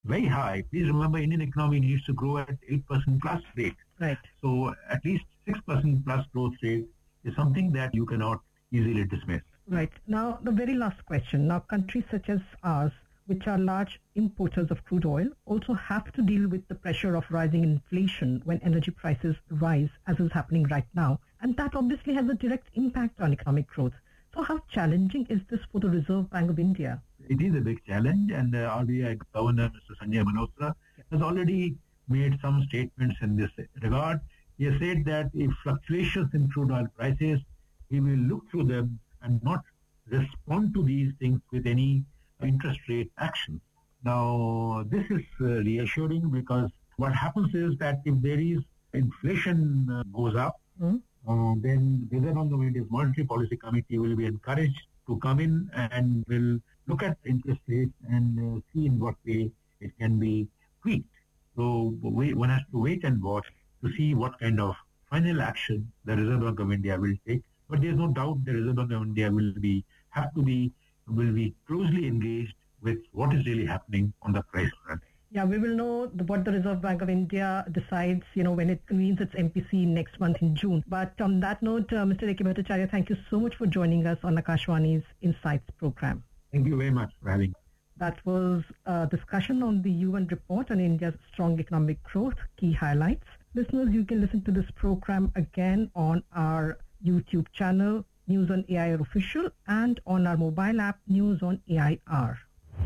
very high. Please remember, Indian economy needs to grow at 8% plus rate. Right. So at least 6% plus growth rate is something that you cannot easily dismiss. Right. Now, the very last question. Now, countries such as ours, which are large importers of crude oil, also have to deal with the pressure of rising inflation when energy prices rise, as is happening right now. And that obviously has a direct impact on economic growth. So how challenging is this for the Reserve Bank of India? It is a big challenge, and RBI Governor Mr. Sanjay Manotra has already made some statements in this regard. He has said that if fluctuations in crude oil prices, he will look through them and not respond to these things with any interest rate action. Now, this is reassuring because what happens is that if there is inflation goes up, then Reserve Bank of India's Monetary Policy Committee will be encouraged to come in and will look at interest rates and see in what way it can be tweaked. So one has to wait and watch to see what kind of final action the Reserve Bank of India will take. But there's no doubt the Reserve Bank of India will be closely engaged with what is really happening on the price front. Yeah, we will know what the Reserve Bank of India decides, when it convenes its MPC next month in June. But on that note, Mr. A.K. Bhattacharya, thank you so much for joining us on Akashvani's Insights program. Thank you very much for having me. That was a discussion on the UN report on India's strong economic growth, key highlights. Listeners, you can listen to this program again on our YouTube channel, News on AIR Official, and on our mobile app, News on AIR.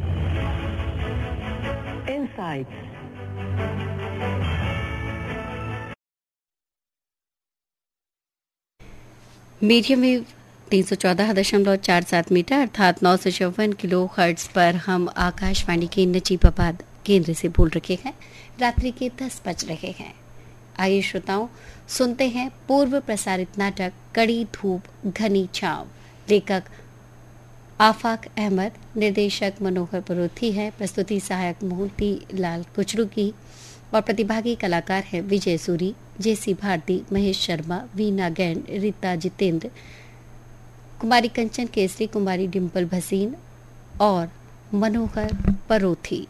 Insights. Medium wave 314.47 metre अर्थात 954 kilo hertz पर हम आकाशवाणी के नजीबाबाद केंद्र से बोल रहे हैं। रात्रि के 10 बज रहे हैं। आइए श्रोताओं, सुनते हैं पूर्व प्रसारित नाटक कड़ी धूप घनी छांव। लेखक आफाक अहमद, निर्देशक मनोहर परोथी है। प्रस्तुति सहायक मोती लाल कुचरू की और प्रतिभागी कलाकार हैं विजय सूरी, जेसी भारती, महेश शर्मा, वीना गैंड, रीता जितेंद्र, कुमारी कंचन केसरी, कुमारी डिम्पल भसीन और मनोहर परोथी।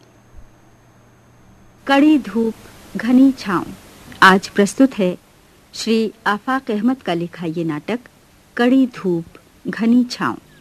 कड़ी धूप घनी छांव आज प्रस्तुत है श्री आफाक अहमद का लिखा ये नाटक कड़ी धूप घनी छांव।